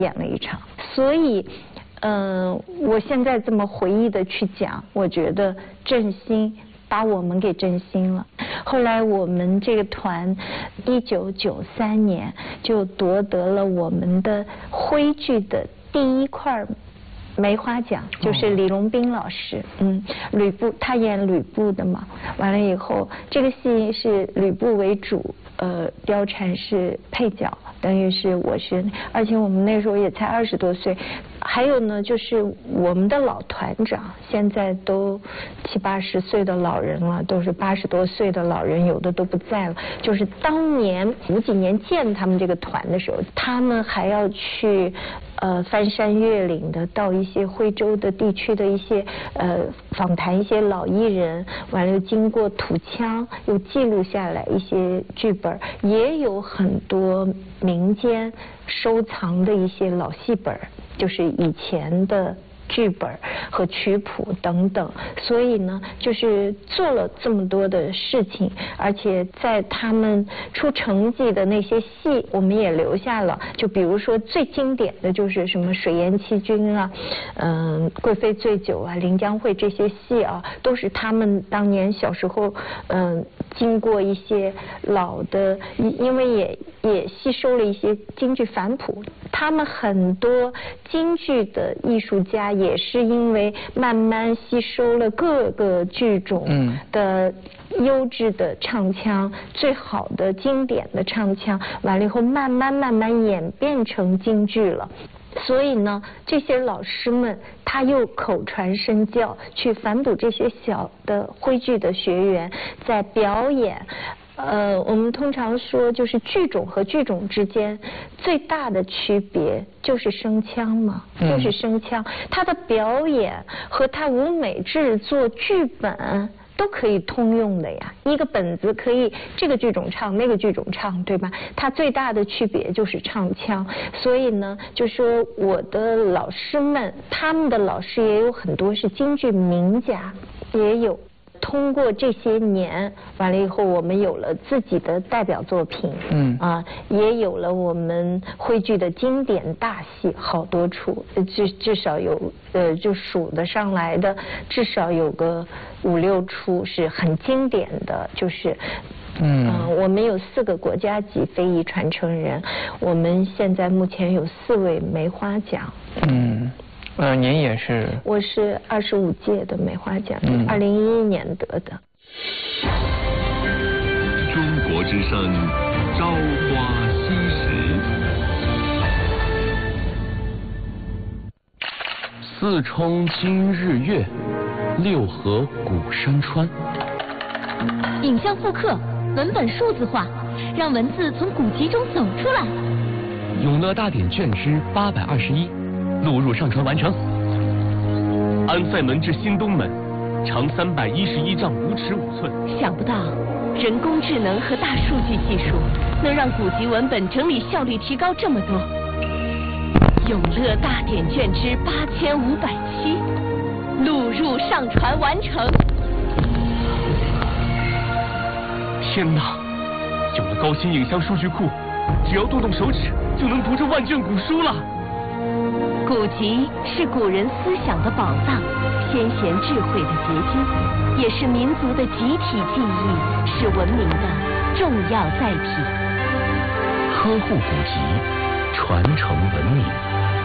演了一场。所以，我现在这么回忆的去讲，我觉得振兴把我们给振兴了。后来我们这个团，1993年就夺得了我们的徽剧的第1块梅花奖，就是李龙斌老师，吕布，他演吕布的嘛。完了以后，这个戏是吕布为主，貂蝉是配角，等于是我是，而且我们那时候也才20多岁。还有呢，就是我们的老团长，现在都70、80岁的老人了，都是80多岁的老人，有的都不在了。就是当年50几年建他们这个团的时候，他们还要去翻山越岭的到一些徽州的地区的一些访谈一些老艺人，完了又经过土腔又记录下来一些剧本，也有很多民间收藏的一些老戏本，就是以前的剧本和曲谱等等。所以呢，就是做了这么多的事情，而且在他们出成绩的那些戏我们也留下了。就比如说最经典的就是什么水淹七军啊，贵妃醉酒啊，临江会这些戏啊，都是他们当年小时候经过一些老的，因为也吸收了一些京剧反谱。他们很多京剧的艺术家也是因为慢慢吸收了各个剧种的优质的唱腔，最好的经典的唱腔，完了以后慢慢演变成京剧了。所以呢，这些老师们他又口传身教，去反哺这些小的徽剧的学员，在表演。我们通常说，就是剧种和剧种之间最大的区别就是声腔嘛，就是声腔。他的表演和他舞美制作剧本都可以通用的呀，一个本子可以这个剧种唱，那个剧种唱，对吧？它最大的区别就是唱腔。所以呢，就说我的老师们，他们的老师也有很多是京剧名家，也有。通过这些年，完了以后，我们有了自己的代表作品，也有了我们徽剧的经典大戏好多出，至少有就数得上来的，至少有个5、6出是很经典的，就是我们有4个国家级非遗传承人，我们现在目前有4位梅花奖。 您也是？ 我是25届的梅花奖，2011年得的。 中国之声，朝花夕拾。 四冲今日月，六合古山川。 影像复刻，文本数字化，让文字从古籍中走出来。 永乐大典卷之821。录入上传完成。安塞门至新东门，长311丈5尺5寸。 想不到，人工智能和大数据技术能让古籍文本整理效率提高这么多。永乐大典卷之8507，录入上传完成。 天哪！有了高新影像数据库，只要动动手指就能读这万卷古书了。 古籍是古人思想的宝藏，先贤智慧的结晶，也是民族的集体记忆，是文明的重要载体。 呵护古籍，传承文明。